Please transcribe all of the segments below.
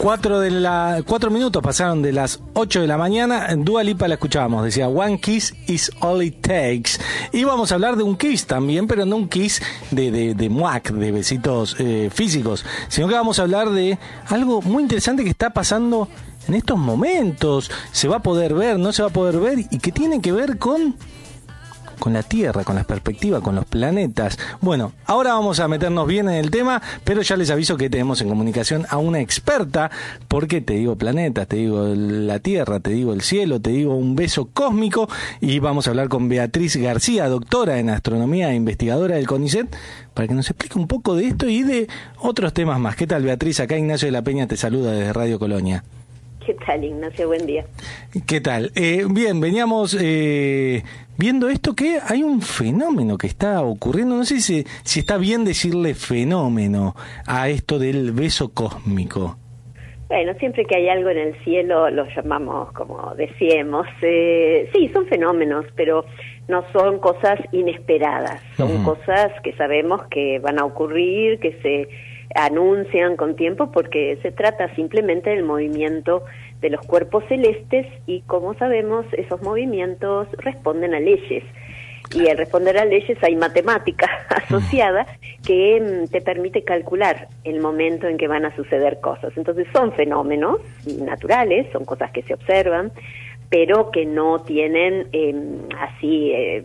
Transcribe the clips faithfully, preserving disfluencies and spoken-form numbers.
Cuatro, de la, cuatro minutos pasaron de las ocho de la mañana. En Dua Lipa la escuchábamos. Decía, One kiss is all it takes. Y vamos a hablar de un kiss también, pero no un kiss de, de, de muac, de besitos eh, físicos, sino que vamos a hablar de algo muy interesante que está pasando en estos momentos. Se va a poder ver, no se va a poder ver, y que tiene que ver con... con la Tierra, con las perspectivas, con los planetas. Bueno, ahora vamos a meternos bien en el tema, pero ya les aviso que tenemos en comunicación a una experta, porque te digo planetas, te digo la Tierra, te digo el cielo, te digo un beso cósmico, y vamos a hablar con Beatriz García, doctora en astronomía e investigadora del CONICET, para que nos explique un poco de esto y de otros temas más. ¿Qué tal, Beatriz? Acá Ignacio de la Peña te saluda desde Radio Colonia. ¿Qué tal, Ignacio? Buen día. ¿Qué tal? Eh, bien, veníamos eh, viendo esto, que hay un fenómeno que está ocurriendo. No sé si, si está bien decirle fenómeno a esto del beso cósmico. Bueno, siempre que hay algo en el cielo lo llamamos, como decíamos, eh, sí, son fenómenos, pero no son cosas inesperadas. Son uh-huh. cosas que sabemos que van a ocurrir, que se anuncian con tiempo, porque se trata simplemente del movimiento de los cuerpos celestes, y como sabemos esos movimientos responden a leyes, y al responder a leyes hay matemática asociada que mm, te permite calcular el momento en que van a suceder cosas. Entonces son fenómenos naturales, son cosas que se observan, pero que no tienen eh, así eh,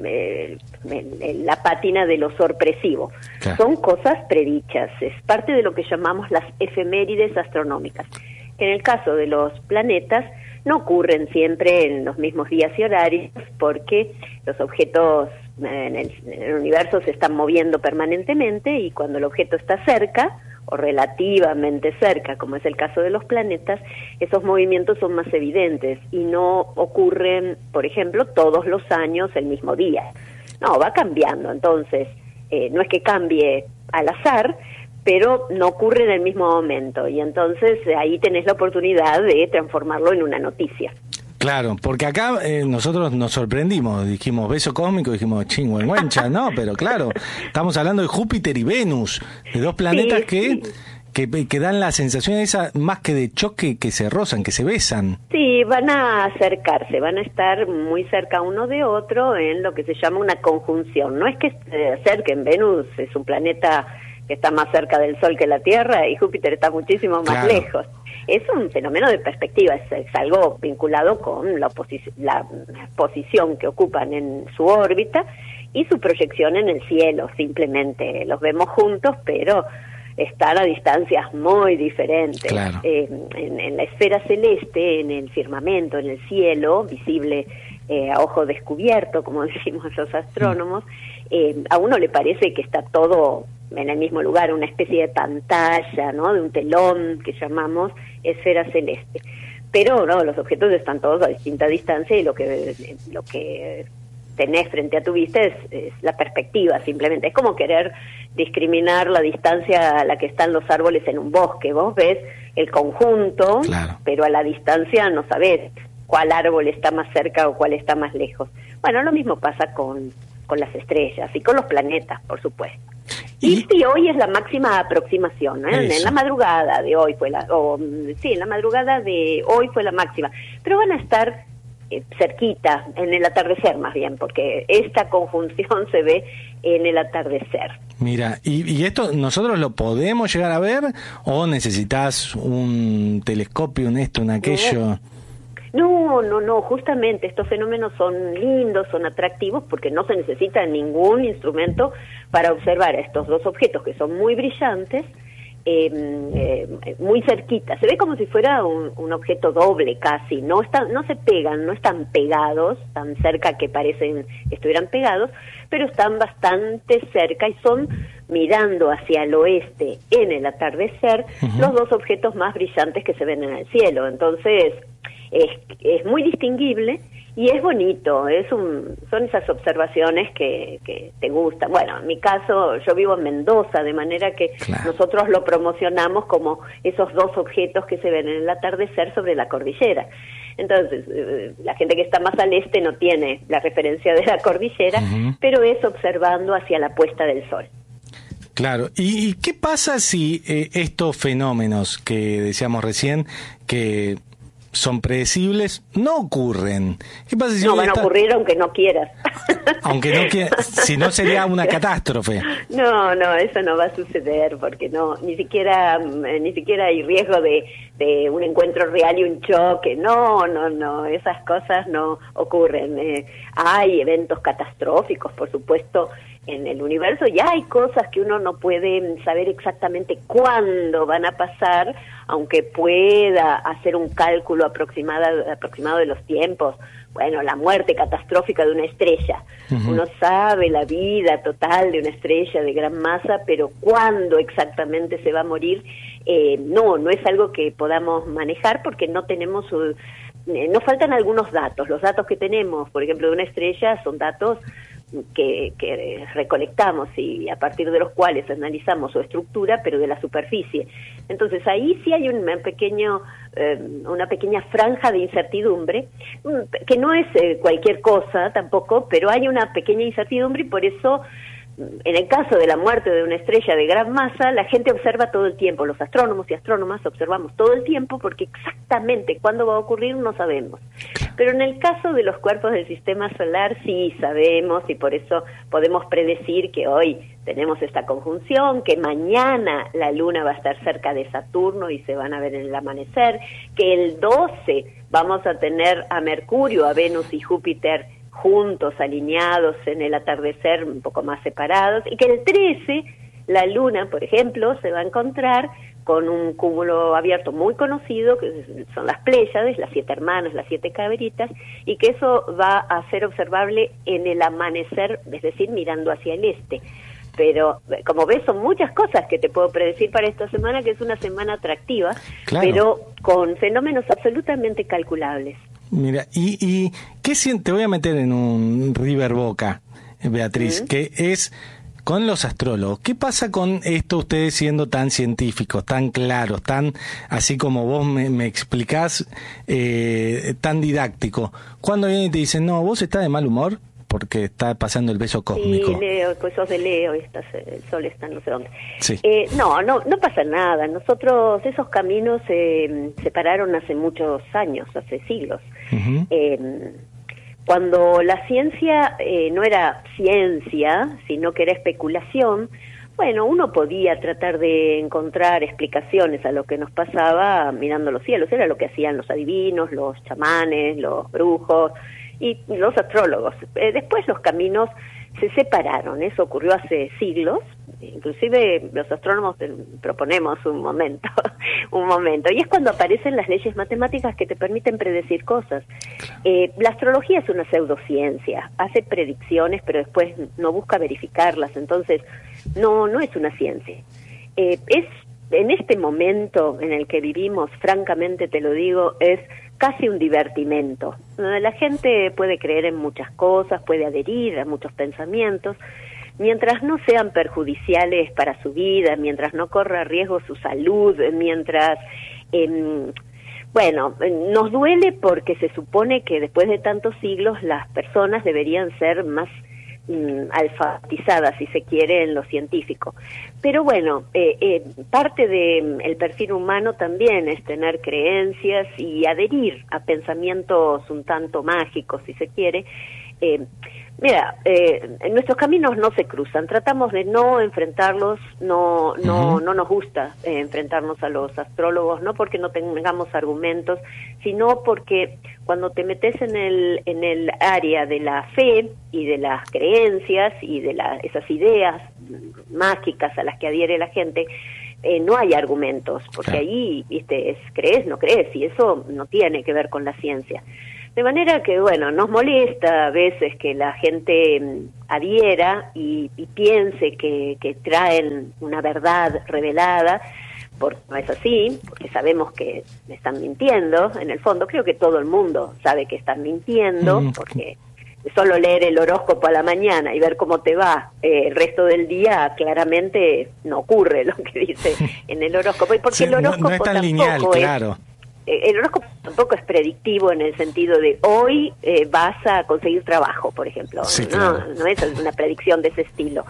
eh, la pátina de lo sorpresivo. Claro. Son cosas predichas, es parte de lo que llamamos las efemérides astronómicas, que en el caso de los planetas no ocurren siempre en los mismos días y horarios, porque los objetos en el, en el universo se están moviendo permanentemente, y cuando el objeto está cerca, o relativamente cerca, como es el caso de los planetas, esos movimientos son más evidentes y no ocurren, por ejemplo, todos los años el mismo día. No, va cambiando. Entonces, eh, no es que cambie al azar, pero no ocurre en el mismo momento, y entonces ahí tenés la oportunidad de transformarlo en una noticia. Claro, porque acá eh, nosotros nos sorprendimos, dijimos beso cósmico, dijimos chingüengüencha, no, pero claro, estamos hablando de Júpiter y Venus, de dos planetas sí, que, sí. que que dan la sensación esa, más que de choque, que se rozan, que se besan. Sí, van a acercarse, van a estar muy cerca uno de otro en lo que se llama una conjunción. No es que se acerquen, Venus es un planeta que está más cerca del Sol que la Tierra, y Júpiter está muchísimo más claro. lejos. Es un fenómeno de perspectiva, es, es algo vinculado con la, posici- la posición que ocupan en su órbita y su proyección en el cielo. Simplemente los vemos juntos, pero están a distancias muy diferentes. Claro. Eh, en, en la esfera celeste, en el firmamento, en el cielo, visible eh, a ojo descubierto, como decimos los astrónomos, eh, a uno le parece que está todo en el mismo lugar, una especie de pantalla, ¿no?, de un telón que llamamos esfera celeste. Pero no, los objetos están todos a distinta distancia, y lo que lo que tenés frente a tu vista es, es la perspectiva, simplemente. Es como querer discriminar la distancia a la que están los árboles en un bosque. Vos ves el conjunto, claro. pero a la distancia no sabés cuál árbol está más cerca o cuál está más lejos. Bueno, lo mismo pasa con, con las estrellas y con los planetas, por supuesto. Y, y sí, hoy es la máxima aproximación, ¿eh? En la madrugada de hoy fue la, o sí, en la madrugada de hoy fue la máxima, pero van a estar eh, cerquita, en el atardecer más bien, porque esta conjunción se ve en el atardecer. Mira, ¿y, y esto nosotros lo podemos llegar a ver, o necesitas un telescopio, un esto, un aquello? No, no, no, justamente estos fenómenos son lindos, son atractivos, porque no se necesita ningún instrumento para observar a estos dos objetos que son muy brillantes, eh, eh, muy cerquita. Se ve como si fuera un, un objeto doble casi, no están, no se pegan, no están pegados, tan cerca que parecen que estuvieran pegados, pero están bastante cerca y son, mirando hacia el oeste en el atardecer, uh-huh. los dos objetos más brillantes que se ven en el cielo. Entonces es, es muy distinguible y es bonito, es un, son esas observaciones que, que te gustan. Bueno, en mi caso, yo vivo en Mendoza, de manera que claro. nosotros lo promocionamos como esos dos objetos que se ven en el atardecer sobre la cordillera. Entonces, eh, la gente que está más al este no tiene la referencia de la cordillera, uh-huh. pero es observando hacia la puesta del sol. Claro. ¿Y, y qué pasa si eh, estos fenómenos que decíamos recién, que son predecibles, no ocurren? ¿Qué pasa si no van está... a ocurrir aunque no quieras? Aunque no quieras, si no sería una catástrofe. No, no, eso no va a suceder porque no, ni siquiera, ni siquiera hay riesgo de, de un encuentro real y un choque. No, no, no, esas cosas no ocurren. Eh, hay eventos catastróficos, por supuesto, en el universo, ya hay cosas que uno no puede saber exactamente cuándo van a pasar, aunque pueda hacer un cálculo aproximado, aproximado de los tiempos. Bueno, la muerte catastrófica de una estrella. Uh-huh. Uno sabe la vida total de una estrella de gran masa, pero cuándo exactamente se va a morir, eh, no, no es algo que podamos manejar porque no tenemos... Eh, nos faltan algunos datos. Los datos que tenemos, por ejemplo, de una estrella son datos Que, que recolectamos y a partir de los cuales analizamos su estructura, pero de la superficie. Entonces ahí sí hay un pequeño, eh, una pequeña franja de incertidumbre, que no es eh, cualquier cosa tampoco, pero hay una pequeña incertidumbre y por eso, en el caso de la muerte de una estrella de gran masa, la gente observa todo el tiempo, los astrónomos y astrónomas observamos todo el tiempo porque exactamente cuándo va a ocurrir no sabemos. Pero en el caso de los cuerpos del sistema solar sí sabemos y por eso podemos predecir que hoy tenemos esta conjunción, que mañana la Luna va a estar cerca de Saturno y se van a ver en el amanecer, que el doce vamos a tener a Mercurio, a Venus y Júpiter juntos, alineados en el atardecer, un poco más separados, y que el trece la Luna, por ejemplo, se va a encontrar con un cúmulo abierto muy conocido, que son las Pléyades, las siete hermanas, las siete cabritas, y que eso va a ser observable en el amanecer, es decir, mirando hacia el este. Pero, como ves, son muchas cosas que te puedo predecir para esta semana, que es una semana atractiva, claro, pero con fenómenos absolutamente calculables. Mira, y, y ¿qué siente? Te voy a meter en un River Boca, Beatriz, ¿Mm? que es con los astrólogos. ¿Qué pasa con esto, ustedes siendo tan científicos, tan claros, tan, así como vos me, me explicás, eh, tan didáctico? Cuando vienen y te dicen, no, vos estás de mal humor porque está pasando el beso cósmico. Sí, Leo, pues sos de Leo, estás, el sol está no sé dónde. Sí. Eh, no, no, no pasa nada. Nosotros, esos caminos se eh, separaron hace muchos años, hace siglos. Uh-huh. Eh, cuando la ciencia eh, no era ciencia, sino que era especulación, bueno, uno podía tratar de encontrar explicaciones a lo que nos pasaba mirando los cielos. Era lo que hacían los adivinos, los chamanes, los brujos y los astrólogos. Eh, después los caminos se separaron, eso ocurrió hace siglos, inclusive los astrónomos proponemos un momento, un momento, y es cuando aparecen las leyes matemáticas que te permiten predecir cosas. Eh, la astrología es una pseudociencia, hace predicciones, pero después no busca verificarlas, entonces no, no es una ciencia. Eh, es en este momento en el que vivimos, francamente te lo digo, es casi un divertimento. La gente puede creer en muchas cosas, puede adherir a muchos pensamientos, mientras no sean perjudiciales para su vida, mientras no corra riesgo su salud, mientras, eh, bueno, nos duele porque se supone que después de tantos siglos las personas deberían ser más mm, alfabetizadas, si se quiere, en lo científico. Pero bueno, eh, eh, parte del de, perfil humano también es tener creencias y adherir a pensamientos un tanto mágicos, si se quiere. Eh, mira, eh, nuestros caminos no se cruzan, tratamos de no enfrentarlos, no no uh-huh. no nos gusta eh, enfrentarnos a los astrólogos, no porque no tengamos argumentos, sino porque cuando te metes en el en el área de la fe y de las creencias y de la, esas ideas mágicas a las que adhiere la gente, eh, no hay argumentos, porque claro. ahí, viste, es crees, no crees, y eso no tiene que ver con la ciencia. De manera que, bueno, nos molesta a veces que la gente mm, adhiera y, y piense que, que traen una verdad revelada, porque no es así, porque sabemos que están mintiendo, en el fondo. Creo que todo el mundo sabe que están mintiendo, mm. porque solo leer el horóscopo a la mañana y ver cómo te va eh, el resto del día, claramente no ocurre lo que dice en el horóscopo. Y porque sí, el horóscopo no, no es tan lineal, es, claro. El horóscopo tampoco es predictivo en el sentido de hoy eh, vas a conseguir trabajo, por ejemplo. Sí, no, claro. no es una predicción de ese estilo.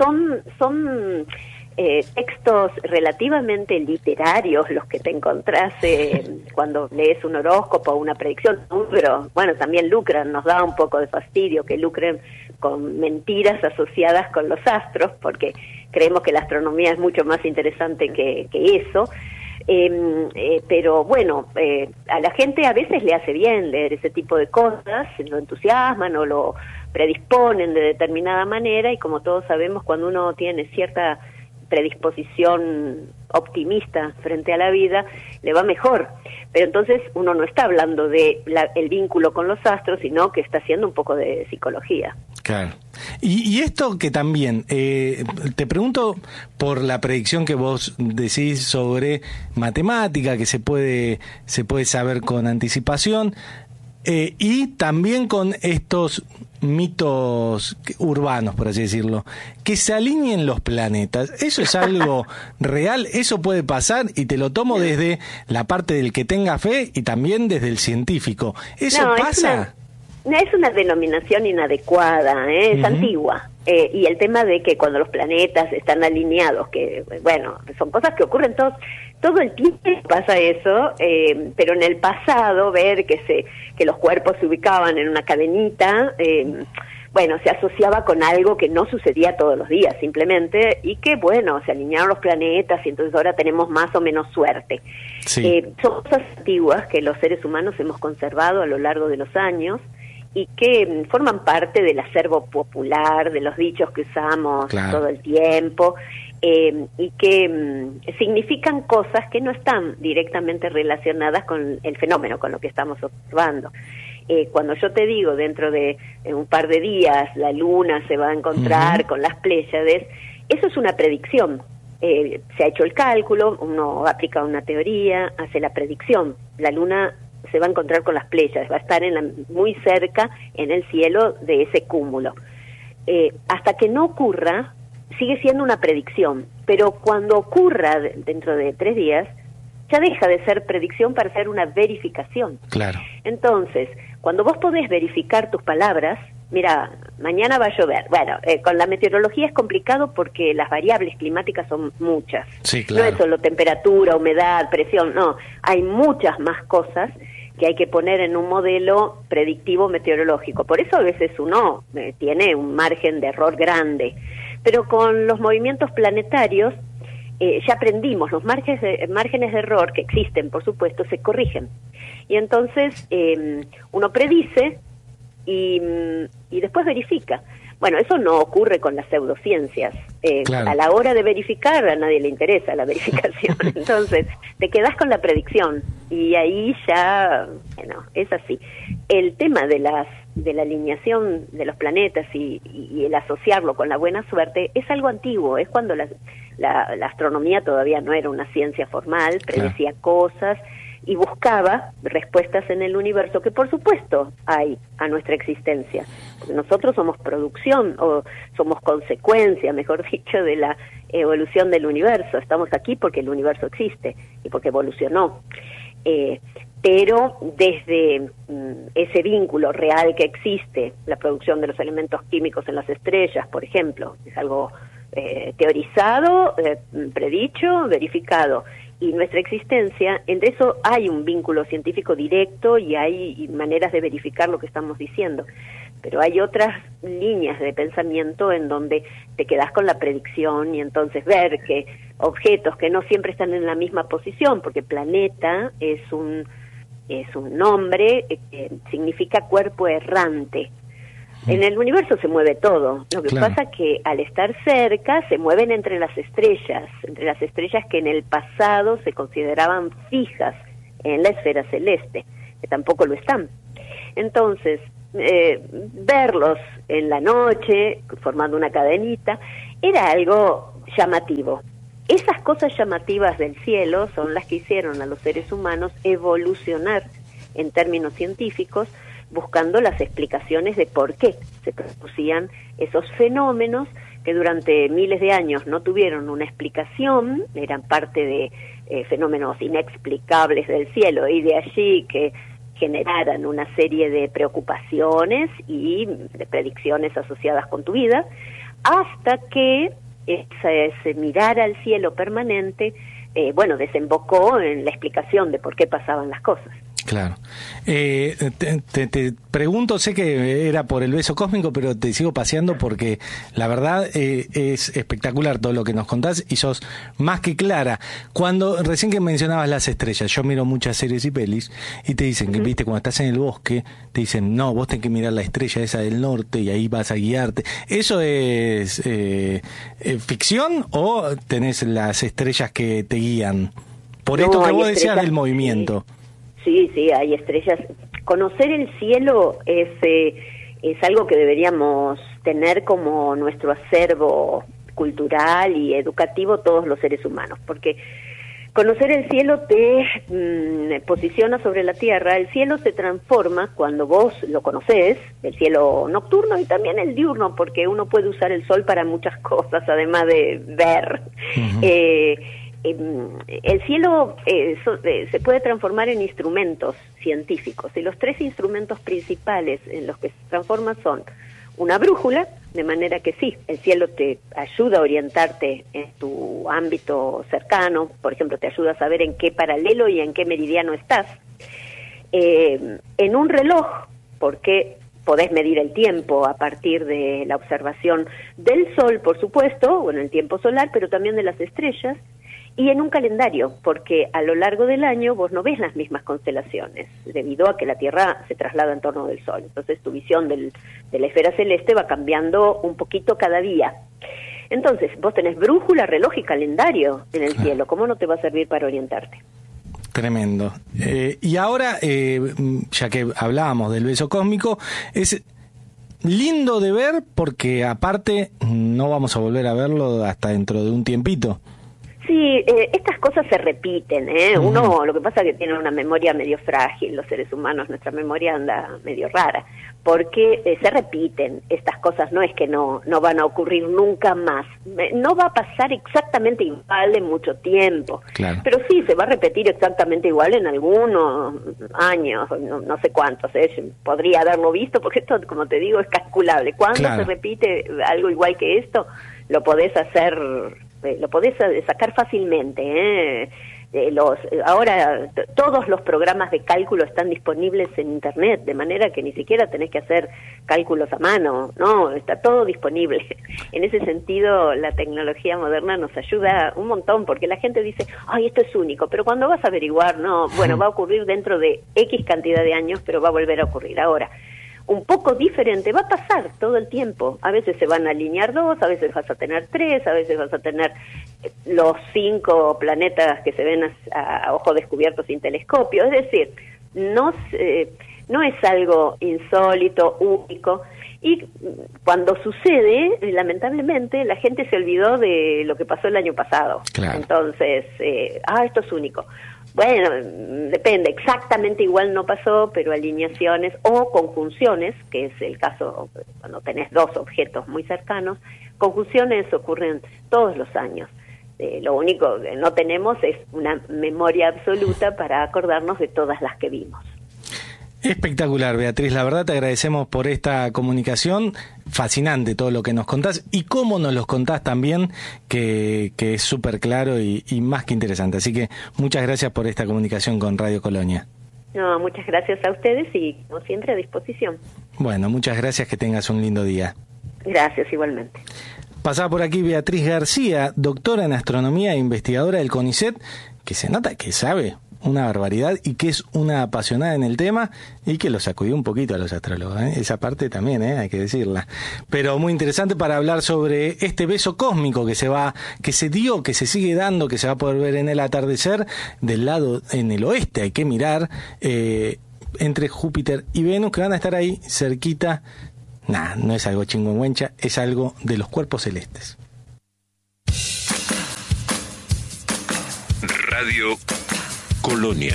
son son eh, textos relativamente literarios los que te encontrás eh, cuando lees un horóscopo o una predicción, pero bueno, también lucran, nos da un poco de fastidio que lucren con mentiras asociadas con los astros, porque creemos que la astronomía es mucho más interesante que, que eso. Eh, eh, pero bueno, eh, a la gente a veces le hace bien leer ese tipo de cosas, lo entusiasman o lo predisponen de determinada manera, y como todos sabemos, cuando uno tiene cierta predisposición optimista frente a la vida, le va mejor. Pero entonces uno no está hablando de la, el vínculo con los astros, sino que está haciendo un poco de psicología. Claro. Y, y esto que también, eh, te pregunto por la predicción que vos decís sobre matemática, que se puede, se puede saber con anticipación, eh, y también con estos mitos urbanos, por así decirlo, que se alineen los planetas. ¿Eso es algo real? ¿Eso puede pasar? Y te lo tomo desde la parte del que tenga fe y también desde el científico. ¿Eso no, pasa? Es una, es una denominación inadecuada, ¿eh? Es uh-huh. antigua. Eh, y el tema de que cuando los planetas están alineados, que bueno, son cosas que ocurren todos, todo el tiempo pasa eso, eh, pero en el pasado ver que se que los cuerpos se ubicaban en una cadenita, eh, bueno, se asociaba con algo que no sucedía todos los días simplemente, y que bueno, se alinearon los planetas y entonces ahora tenemos más o menos suerte. Sí. Eh, son cosas antiguas que los seres humanos hemos conservado a lo largo de los años, y que forman parte del acervo popular, de los dichos que usamos claro. todo el tiempo, eh, y que mm, significan cosas que no están directamente relacionadas con el fenómeno, con lo que estamos observando. Eh, cuando yo te digo, dentro de eh, un par de días la luna se va a encontrar uh-huh. con las Pléyades, eso es una predicción. Eh, se ha hecho el cálculo, uno aplica una teoría, hace la predicción. La luna se va a encontrar con las Pléyades, va a estar en la, muy cerca en el cielo de ese cúmulo. Eh, hasta que no ocurra, sigue siendo una predicción, pero cuando ocurra dentro de tres días, ya deja de ser predicción para ser una verificación. Claro. Entonces, cuando vos podés verificar tus palabras, mira, mañana va a llover. Bueno, eh, con la meteorología es complicado porque las variables climáticas son muchas. Sí, claro. No es solo temperatura, humedad, presión, no. Hay muchas más cosas que hay que poner en un modelo predictivo meteorológico. Por eso a veces uno eh, tiene un margen de error grande. Pero con los movimientos planetarios eh, ya aprendimos, los márgenes de, márgenes de error que existen, por supuesto, se corrigen. Y entonces eh, uno predice y, y después verifica. Bueno, eso no ocurre con las pseudociencias. Eh, claro. A la hora de verificar a nadie le interesa la verificación. Entonces, te quedás con la predicción y ahí ya, bueno, es así. El tema de las de la alineación de los planetas y, y, y el asociarlo con la buena suerte es algo antiguo. Es cuando la, la, la astronomía todavía no era una ciencia formal, predecía claro. cosas y buscaba respuestas en el universo que por supuesto hay a nuestra existencia, porque nosotros somos producción o somos consecuencia, mejor dicho, de la evolución del universo. Estamos aquí porque el universo existe y porque evolucionó, eh, pero desde mm, ese vínculo real que existe, la producción de los elementos químicos en las estrellas, por ejemplo, es algo eh, teorizado, eh, predicho, verificado, y nuestra existencia, entre eso hay un vínculo científico directo y hay maneras de verificar lo que estamos diciendo. Pero hay otras líneas de pensamiento en donde te quedás con la predicción y entonces ver que objetos que no siempre están en la misma posición, porque planeta es un, es un nombre que significa cuerpo errante. En el universo se mueve todo. Lo que claro. pasa es que al estar cerca se mueven entre las estrellas, entre las estrellas que en el pasado se consideraban fijas en la esfera celeste, que tampoco lo están. Entonces, eh, verlos en la noche, formando una cadenita, era algo llamativo. Esas cosas llamativas del cielo son las que hicieron a los seres humanos evolucionar en términos científicos, buscando las explicaciones de por qué se producían esos fenómenos que durante miles de años no tuvieron una explicación, eran parte de eh, fenómenos inexplicables del cielo, y de allí que generaran una serie de preocupaciones y de predicciones asociadas con tu vida, hasta que ese, ese mirar al cielo permanente, eh, bueno, desembocó en la explicación de por qué pasaban las cosas. Claro. Eh, te, te, te pregunto, sé que era por el beso cósmico, pero te sigo paseando porque la verdad eh, es espectacular todo lo que nos contás y sos más que clara. Cuando recién que mencionabas las estrellas, yo miro muchas series y pelis y te dicen que, uh-huh. viste, cuando estás en el bosque, te dicen, no, vos tenés que mirar la estrella esa del norte y ahí vas a guiarte. ¿Eso es eh, eh, ficción o tenés las estrellas que te guían? Por no, esto que vos decías del movimiento. Sí. Sí, sí, hay estrellas. Conocer el cielo es, eh, es algo que deberíamos tener como nuestro acervo cultural y educativo todos los seres humanos, porque conocer el cielo te mm, posiciona sobre la tierra. El cielo se transforma cuando vos lo conocés, el cielo nocturno y también el diurno, porque uno puede usar el sol para muchas cosas, además de ver. Uh-huh. eh, El cielo eh, so, eh, se puede transformar en instrumentos científicos, y los tres instrumentos principales en los que se transforma son una brújula, de manera que sí, el cielo te ayuda a orientarte en tu ámbito cercano, por ejemplo, te ayuda a saber en qué paralelo y en qué meridiano estás, eh, en un reloj, porque podés medir el tiempo a partir de la observación del sol, por supuesto, bueno, el tiempo solar, pero también de las estrellas, y en un calendario, porque a lo largo del año vos no ves las mismas constelaciones, debido a que la Tierra se traslada en torno del Sol. Entonces tu visión del, de la esfera celeste va cambiando un poquito cada día. Entonces, vos tenés brújula, reloj y calendario en el cielo. ¿Cómo no te va a servir para orientarte? Tremendo. Eh, y ahora, eh, ya que hablábamos del beso cósmico, es lindo de ver porque aparte no vamos a volver a verlo hasta dentro de un tiempito. Sí, eh, estas cosas se repiten, ¿eh? Uh-huh. Uno, lo que pasa es que tiene una memoria medio frágil, los seres humanos, nuestra memoria anda medio rara, porque eh, se repiten estas cosas, no es que no, no van a ocurrir nunca más, no va a pasar exactamente igual en mucho tiempo, claro. Pero sí, se va a repetir exactamente igual en algunos años, no, no sé cuántos, ¿eh? Podría haberlo visto, porque esto, como te digo, es calculable. Cuando claro. se repite algo igual que esto, lo podés hacer... lo podés sacar fácilmente, ¿eh? Eh, los, ahora t- todos los programas de cálculo están disponibles en internet, de manera que ni siquiera tenés que hacer cálculos a mano, no, está todo disponible. En ese sentido, la tecnología moderna nos ayuda un montón, porque la gente dice, ay, esto es único, pero cuando vas a averiguar, no, bueno, va a ocurrir dentro de X cantidad de años, pero va a volver a ocurrir ahora. Un poco diferente, va a pasar todo el tiempo. A veces se van a alinear dos, a veces vas a tener tres, a veces vas a tener los cinco planetas que se ven a, a ojo descubierto sin telescopio. Es decir, no, eh, no es algo insólito, único. Y cuando sucede, lamentablemente, la gente se olvidó de lo que pasó el año pasado. Claro. Entonces, eh, ah, esto es único. Bueno, depende, exactamente igual no pasó, pero alineaciones o conjunciones, que es el caso cuando tenés dos objetos muy cercanos, conjunciones ocurren todos los años. Eh, lo único que no tenemos es una memoria absoluta para acordarnos de todas las que vimos. Espectacular, Beatriz, la verdad te agradecemos por esta comunicación, fascinante todo lo que nos contás y cómo nos los contás también, que, que es súper claro y, y más que interesante, así que muchas gracias por esta comunicación con Radio Colonia. No, muchas gracias a ustedes y como siempre a disposición. Bueno, muchas gracias, que tengas un lindo día. Gracias, igualmente. Pasaba por aquí Beatriz García, doctora en astronomía e investigadora del CONICET, que se nota que sabe una barbaridad y que es una apasionada en el tema y que lo sacudió un poquito a los astrólogos, ¿eh? Esa parte también, ¿eh? Hay que decirla. Pero muy interesante para hablar sobre este beso cósmico que se va, que se dio, que se sigue dando, que se va a poder ver en el atardecer del lado en el oeste. Hay que mirar eh, entre Júpiter y Venus, que van a estar ahí cerquita. Nah, no es algo chingüengüencha, es algo de los cuerpos celestes. Radio Colonia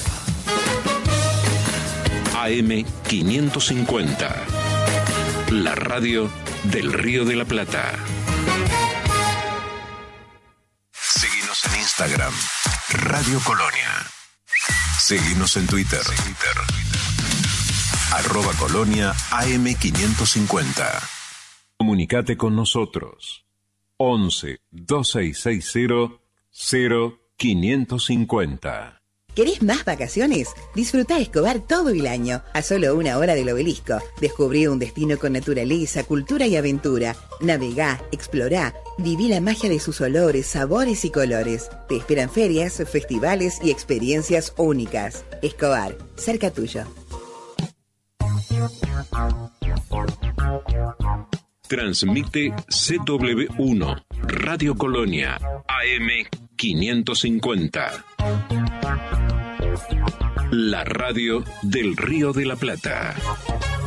A M quinientos cincuenta, la radio del Río de la Plata. Seguinos en Instagram, Radio Colonia. Seguinos en Twitter, Twitter. arroba Colonia A M quinientos cincuenta. Comunicate con nosotros. once, dos seis seis cero, cero quinientos cincuenta. ¿Querés más vacaciones? Disfrutá Escobar todo el año, a solo una hora del Obelisco. Descubrí un destino con naturaleza, cultura y aventura. Navegá, explorá, viví la magia de sus olores, sabores y colores. Te esperan ferias, festivales y experiencias únicas. Escobar, cerca tuyo. Transmite C W uno, Radio Colonia, A M quinientos cincuenta. La radio del Río de la Plata.